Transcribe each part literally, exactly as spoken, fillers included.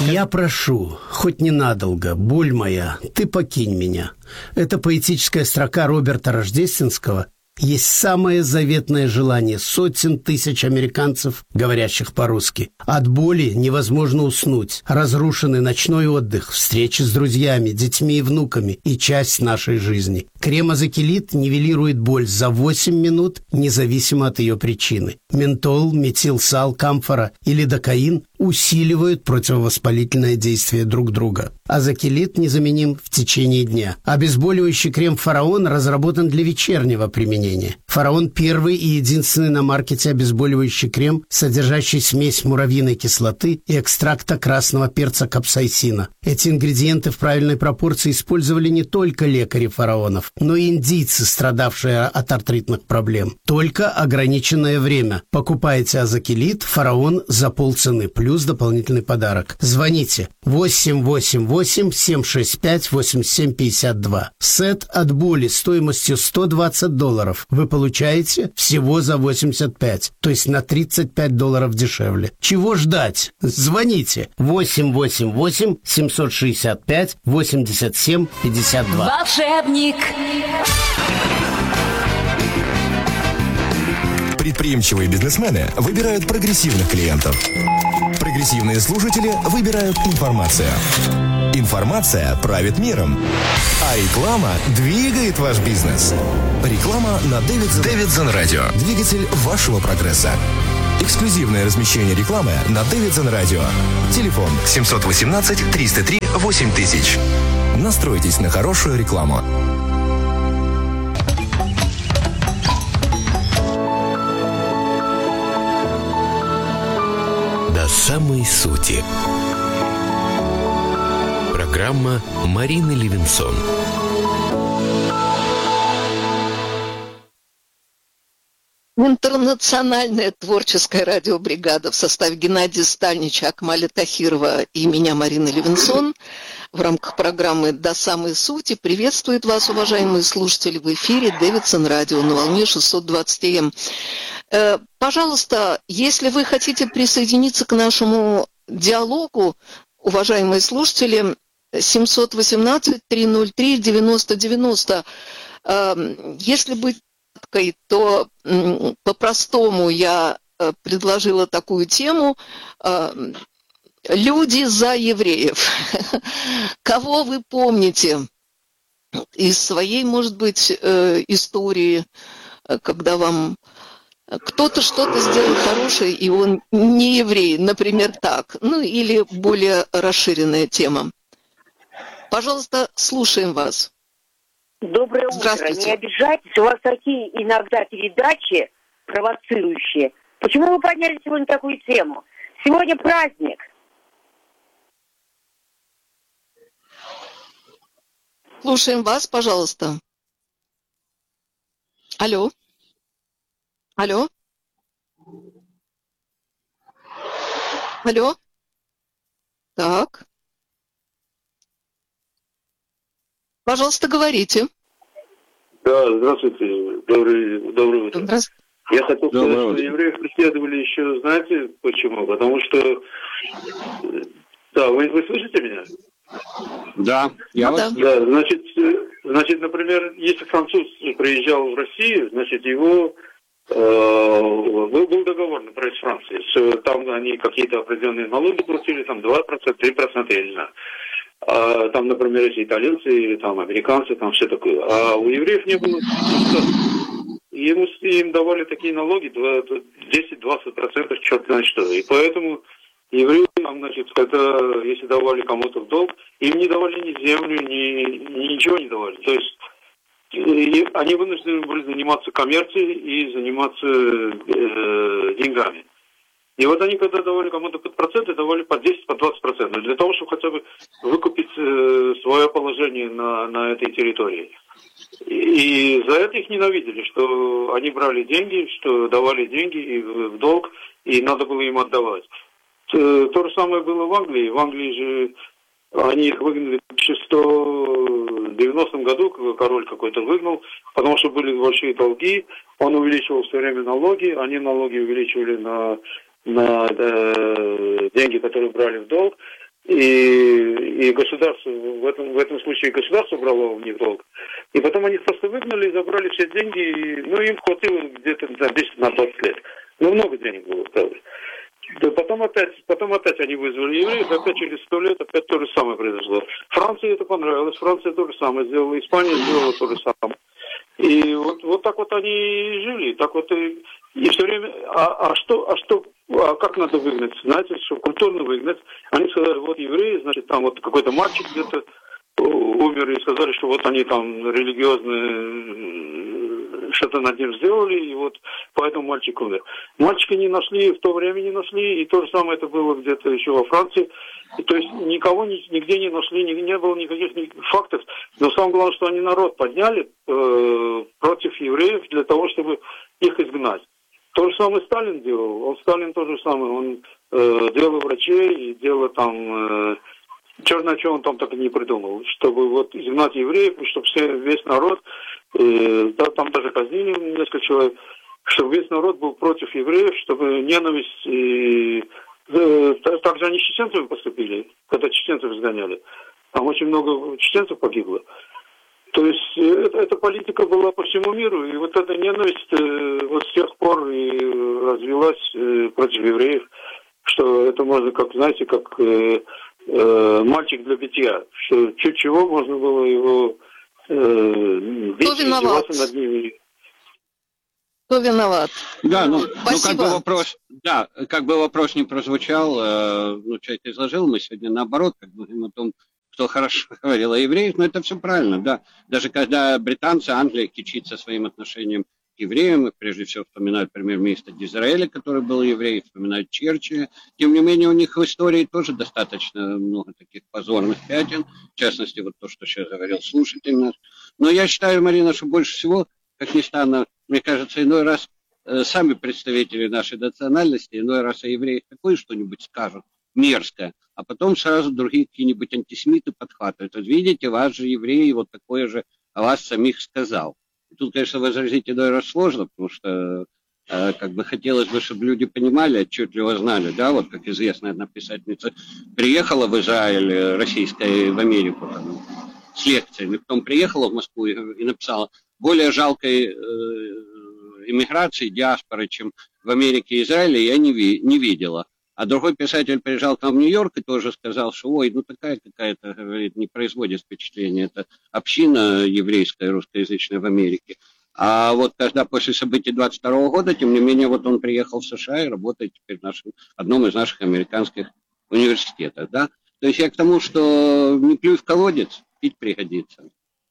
Я прошу, хоть ненадолго, боль моя, ты покинь меня. Это поэтическая строка Роберта Рождественского есть самое заветное желание сотен тысяч американцев, говорящих по-русски. От боли невозможно уснуть. Разрушенный ночной отдых, встречи с друзьями, детьми и внуками и часть нашей жизни. Крем Азакилит нивелирует боль за восемь минут, независимо от ее причины. Ментол, метилсал, камфора и лидокаин усиливают противовоспалительное действие друг друга. Азакилит незаменим в течение дня. Обезболивающий крем «Фараон» разработан для вечернего применения. «Фараон» – первый и единственный на маркете обезболивающий крем, содержащий смесь муравьиной кислоты и экстракта красного перца капсаицина. Эти ингредиенты в правильной пропорции использовали не только лекари фараонов, но и индийцы, страдавшие от артритных проблем. Только ограниченное время. Покупайте Азакилит «Фараон» за полцены, плюс дополнительный подарок. Звоните восемь восемь восемь семь шесть пять восемь семь пять два. Сет от боли стоимостью сто двадцать долларов вы получаете всего за восемьдесят пять, то есть на тридцать пять долларов дешевле. Чего ждать? Звоните восемь восемь восемь семь шесть пять восемь семь пять два. Волшебник. Предприимчивые бизнесмены выбирают прогрессивных клиентов. Прогрессивные слушатели выбирают информацию. Информация правит миром, а реклама двигает ваш бизнес. Реклама на Davidson, Davidson Radio. Двигатель вашего прогресса. Эксклюзивное размещение рекламы на Davidson Radio. Телефон семь один восемь триста три восемь тысяч. Настройтесь на хорошую рекламу. До самой сути. Программа Марины Левинсон. Интернациональная творческая радиобригада в составе Геннадия Стальнича, Акмаля Тахирова и меня, Марины Левинсон, в рамках программы «До самой сути» приветствует вас, уважаемые слушатели, в эфире Davidson Radio на волне шестьсот двадцать эй эм. Пожалуйста, если вы хотите присоединиться к нашему диалогу, уважаемые слушатели, семь один восемь три ноль три девяносто девяносто. Если быть краткой, то по-простому я предложила такую тему «Люди за евреев». Кого вы помните из своей, может быть, истории, когда вам кто-то что-то сделал хорошее, и он не еврей, например, так. Ну, или более расширенная тема. Пожалуйста, слушаем вас. Доброе утро. Не обижайтесь, у вас такие иногда передачи провоцирующие. Почему вы подняли сегодня такую тему? Сегодня праздник. Слушаем вас, пожалуйста. Алло. Алло? Алло? Так. Пожалуйста, говорите. Да, здравствуйте. Добрый, доброе утро. Здравствуйте. Я хотел сказать, что евреев преследовали еще, знаете, почему? Потому что... Да, вы, вы слышите меня? Да, я вас... Да, значит, значит, например, если француз приезжал в Россию, значит, его... Был, был договор, например, с Францией, что там они какие-то определенные налоги платили, там два процента, три процента, я не знаю. А там, например, если итальянцы или там американцы, там все такое. А у евреев не было. Ему, им давали такие налоги, десять-двадцать процентов, черт знает что. И поэтому евреи, там, значит, когда, если давали кому-то в долг, им не давали ни землю, ни, ни ничего не давали. То есть и они вынуждены были заниматься коммерцией и заниматься э, деньгами. И вот они, когда давали кому-то под проценты, давали по десять, по двадцать процентов, для того, чтобы хотя бы выкупить э, свое положение на, на этой территории. И, и за это их ненавидели, что они брали деньги, что давали деньги и в, в долг, и надо было им отдавать. То, то же самое было в Англии. В Англии же они их выгнали в тысяча сто девяностом году, король какой-то выгнал, потому что были большие долги, он увеличивал все время налоги, они налоги увеличивали на, на э, деньги, которые брали в долг, И, и государство, в этом, в этом случае государство брало у них долг. И потом они просто выгнали, забрали все деньги, и, ну, им хватило где-то на десять на двадцать лет. Ну, много денег было, правда. Да потом опять, потом опять они вызвали евреев, опять через сто лет опять то же самое произошло. Франции это понравилось, Франция то же самое сделала, Испания сделала то же самое. И вот, вот так вот они и жили, так вот и, и все время, а, а что, а что, а как надо выгнать? Знаете, что культурно выгнать? Они сказали, вот евреи, значит, там вот какой-то мальчик где-то умер, и сказали, что вот они там религиозные что-то над ним сделали, и вот поэтому мальчик умер. Мальчика не нашли, в то время не нашли, и то же самое это было где-то еще во Франции. И, то есть никого нигде не нашли, не, не было никаких фактов. Но самое главное, что они народ подняли э, против евреев для того, чтобы их изгнать. То же самое Сталин делал. Он Сталин то же самое. Он э, делал врачей и делал там... Э, черное, что он там так и не придумал. Чтобы вот изгнать евреев, и чтобы все, весь народ... Э, да, там даже казнили несколько человек. Чтобы весь народ был против евреев, чтобы ненависть... И, так же они с чеченцами поступили, когда чеченцев изгоняли. Там очень много чеченцев погибло. То есть это, эта политика была по всему миру, и вот эта ненависть э, вот с тех пор и развилась э, против евреев, что это можно, как, знаете, как э, э, мальчик для битья, что чуть чего можно было его э, бить, издеваться над ними. Кто виноват? Да, ну, ну как бы вопрос, да, как бы вопрос не прозвучал, э, ну, человек изложил, мы сегодня наоборот, как бы говорим о том, кто хорошо говорил о евреях, но это все правильно, да. Даже когда британцы, Англия кичится своим отношением к евреям, и прежде всего вспоминают премьер-министра Дизраэля, который был еврей, вспоминают Черчилля, тем не менее у них в истории тоже достаточно много таких позорных пятен, в частности, вот то, что сейчас говорил слушатель наш. Но я считаю, Марина, что больше всего, как ни странно, мне кажется, иной раз э, сами представители нашей национальности, иной раз о евреях такое что-нибудь скажут, мерзкое, а потом сразу другие какие-нибудь антисемиты подхватывают. Вот видите, вас же евреи вот такое же о вас самих сказал. И тут, конечно, возразить иной раз сложно, потому что э, как бы хотелось бы, чтобы люди понимали, отчетливо знали, да, вот как известная одна писательница приехала в Израиль, российская, в Америку там, с лекциями, потом приехала в Москву и, и написала: более жалкой э, иммиграции, диаспоры, чем в Америке и Израиле, я не, ви, не видела. А другой писатель приезжал к нам в Нью-Йорк и тоже сказал, что ой, ну такая какая-то, говорит, не производит впечатления. Это община еврейская, русскоязычная в Америке. А вот когда после событий двадцать второго года, тем не менее, вот он приехал в США и работает теперь в нашем, одном из наших американских университетов. Да? То есть я к тому, что не плюй в колодец, пить пригодится.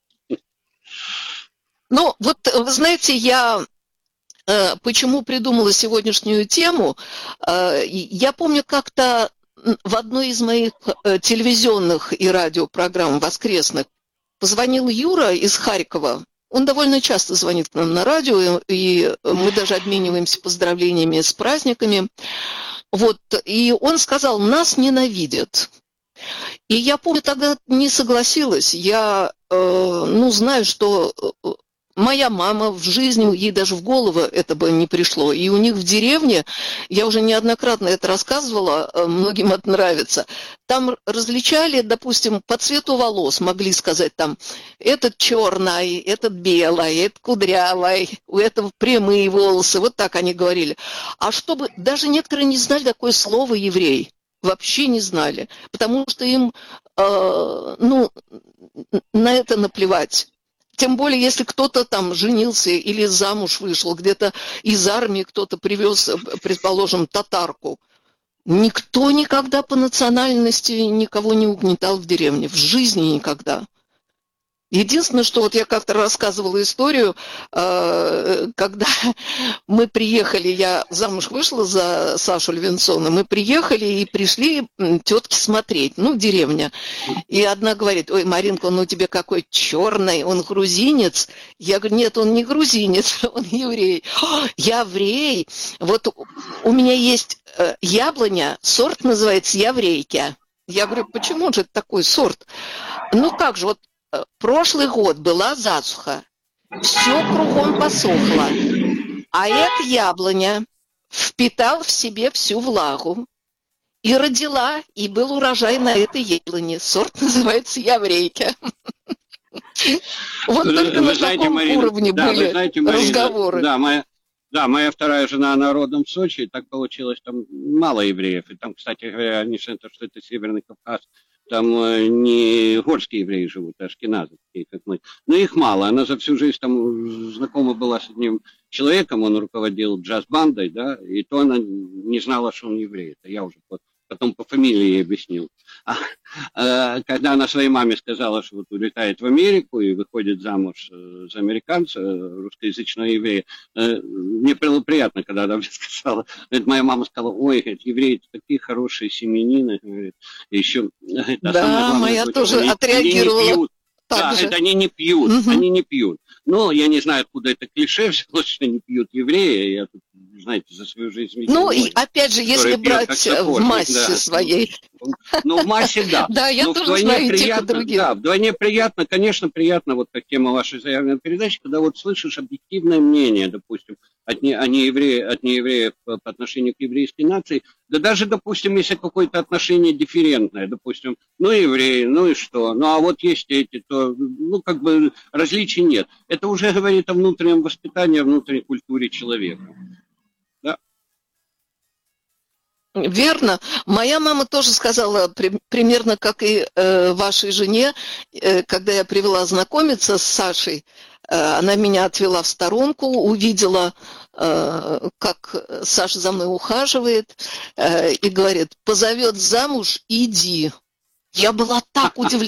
Ну, вот, вы знаете, я э, почему придумала сегодняшнюю тему. Э, я помню, как-то в одной из моих э, телевизионных и радиопрограмм воскресных позвонил Юра из Харькова. Он довольно часто звонит к нам на радио, и мы даже обмениваемся поздравлениями с праздниками. Вот, и он сказал: нас ненавидят. И я помню, тогда не согласилась. Я, э, ну, знаю, что моя мама в жизни, ей даже в голову это бы не пришло. И у них в деревне, я уже неоднократно это рассказывала, многим это нравится, там различали, допустим, по цвету волос, могли сказать там, этот черный, этот белый, этот кудрявый, у этого прямые волосы, вот так они говорили. А чтобы, даже некоторые не знали такое слово «еврей». Вообще не знали, потому что им, э, ну, на это наплевать. Тем более, если кто-то там женился или замуж вышел, где-то из армии кто-то привез, предположим, татарку. Никто никогда по национальности никого не угнетал в деревне, в жизни никогда. Единственное, что вот я как-то рассказывала историю, когда мы приехали, я замуж вышла за Сашу Левинсона, мы приехали и пришли тетки смотреть, ну, деревня. И одна говорит: ой, Маринка, ну тебе какой черный, он грузинец. Я говорю: нет, он не грузинец, он еврей. Еврей? Вот у меня есть яблоня, сорт называется Еврейки. Я говорю: почему же это такой сорт? Ну как же, вот прошлый год была засуха, все кругом посохло, а эта яблоня впитала в себе всю влагу, и родила, и был урожай на этой яблоне. Сорт называется «Яврейка». Вот только на таком уровне были разговоры. Да, моя... Да, моя вторая жена, она родом в Сочи, и так получилось, там мало евреев. И там, кстати говоря, несмотря на то, что это Северный Кавказ, там не горские евреи живут, а ашкеназы, такие как мы. Но их мало. Она за всю жизнь там знакома была с одним человеком, он руководил джаз-бандой, да, и то она не знала, что он еврей. Это я уже потом по фамилии ей объяснил. А, а, когда она своей маме сказала, что вот улетает в Америку и выходит замуж за американца, русскоязычного еврея, мне было приятно, когда она мне сказала. Говорит, моя мама сказала, ой, говорит, евреи такие хорошие семьянины. Говорит, еще, говорит, а да, главное, моя говорит, тоже они, отреагировала. Они не пьют. Да, же. Это они не пьют, угу. они не пьют. Но я не знаю, откуда это клише взялось, что не пьют евреи. Я тут, знаете, за свою жизнь видел. Ну, и опять же, если брать в массе да. своей. Ну, в массе, да. Да, я тоже знаю тех и других. Да, вдвойне приятно, конечно, приятно, вот как тема вашей заявленной передачи, когда вот слышишь объективное мнение, допустим, от, не, от, неевреев, от неевреев по отношению к еврейской нации, да даже, допустим, если какое-то отношение дифферентное, допустим, ну, евреи, ну и что, ну, а вот есть эти, то, ну, как бы различий нет. Это уже говорит о внутреннем воспитании, о внутренней культуре человека. Да. Верно. Моя мама тоже сказала при, примерно как и э, вашей жене, э, когда я привела знакомиться с Сашей, э, она меня отвела в сторонку, увидела, э, как Саша за мной ухаживает, э, и говорит, позовет замуж, иди. Я была так удивлена.